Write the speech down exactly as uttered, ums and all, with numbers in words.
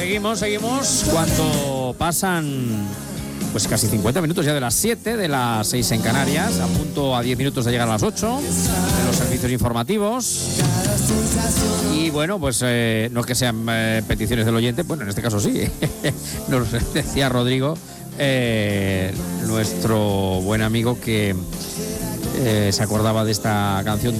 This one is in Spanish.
seguimos, seguimos. Cuando pasan pues casi cincuenta minutos ya de las siete, de las seis en Canarias, a punto a diez minutos de llegar a las ocho, de los servicios informativos. Y bueno, pues eh, no es que sean eh, peticiones del oyente, bueno, en este caso sí. Nos decía Rodrigo, eh, nuestro buen amigo, que eh, se acordaba de esta canción